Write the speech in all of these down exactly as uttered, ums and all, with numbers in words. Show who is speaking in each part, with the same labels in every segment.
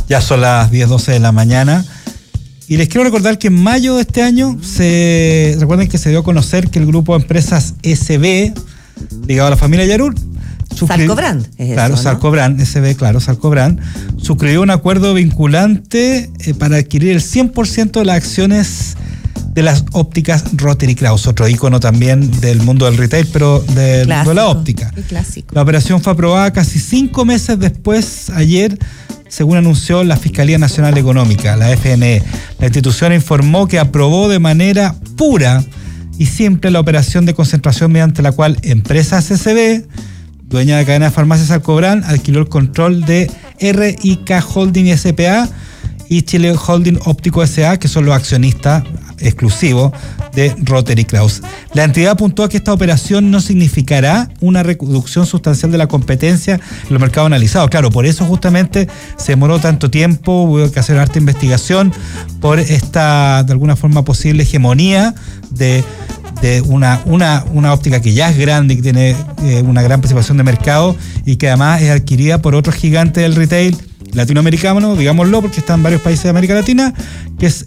Speaker 1: Ya son las diez doce de la mañana. Y les quiero recordar que en mayo de este año, se recuerden que se dio a conocer que el grupo de empresas S B, ligado a la familia Yarur,
Speaker 2: Salcobrand, es
Speaker 1: claro,
Speaker 2: eso, ¿no?
Speaker 1: Salcobrand, S B, claro, Salcobrand, suscribió un acuerdo vinculante eh, para adquirir el cien por ciento de las acciones de las ópticas Rotary Kraus, otro ícono también del mundo del retail, pero del mundo de la óptica.
Speaker 2: Clásico.
Speaker 1: La operación fue aprobada casi cinco meses después, ayer, según anunció la Fiscalía Nacional Económica, la F N E. La institución informó que aprobó de manera pura y simple la operación de concentración mediante la cual Empresas S B, dueña de cadena de farmacias Salcobrand, adquirió el control de R I K Holding S P A y Chile Holding Óptico S A, que son los accionistas exclusivos de Rotary Kraus. La entidad apuntó a que esta operación no significará una reducción sustancial de la competencia en los mercados analizados. Claro, por eso justamente se demoró tanto tiempo, hubo que hacer harta investigación por esta, de alguna forma, posible hegemonía de de una, una, una óptica que ya es grande y que tiene eh, una gran participación de mercado y que además es adquirida por otro gigante del retail latinoamericano, digámoslo, porque está en varios países de América Latina, que es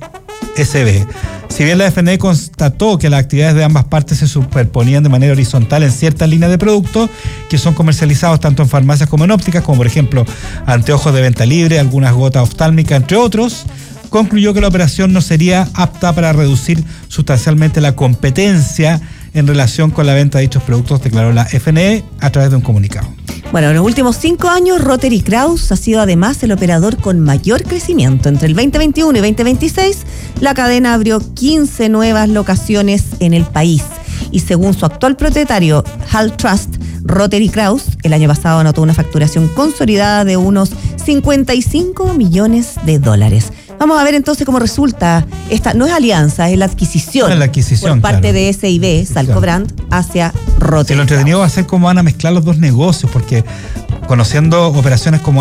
Speaker 1: S B. Si bien la F N E constató que las actividades de ambas partes se superponían de manera horizontal en ciertas líneas de productos que son comercializados tanto en farmacias como en ópticas, como por ejemplo anteojos de venta libre, algunas gotas oftálmicas, entre otros, concluyó que la operación no sería apta para reducir sustancialmente la competencia en relación con la venta de dichos productos, declaró la F N E a través de un comunicado.
Speaker 2: Bueno, en los últimos cinco años, Rotary Kraus ha sido además el operador con mayor crecimiento. Entre el veinte veintiuno y veinte veintiséis, la cadena abrió quince nuevas locaciones en el país. Y según su actual propietario, Hall Trust, Rotary Kraus, el año pasado anotó una facturación consolidada de unos cincuenta y cinco millones de dólares. Vamos a ver entonces cómo resulta esta, no es alianza, es la adquisición,
Speaker 1: es la adquisición
Speaker 2: por parte
Speaker 1: claro.
Speaker 2: de S I B, Salcobrand, claro, hacia Rotary.
Speaker 1: Si lo entretenido va a ser cómo van a mezclar los dos negocios, porque conociendo operaciones como